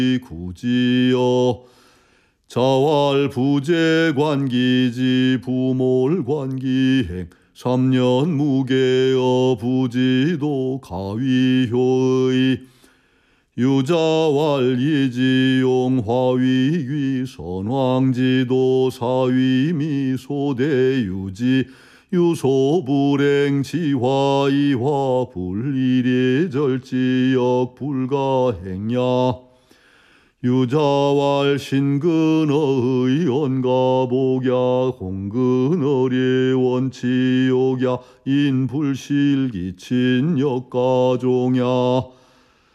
구지여 자왈 부재관기지 부몰관기행 삼년 무게여 부지도 가위효의 유자왈 이지용 화위귀 선왕지도 사위미 소대유지 유소불행 지화이화 불이례절지역 불가행야 유자왈 신근어의 언가복야 홍근어례 원치욕야 인불실기친역가종야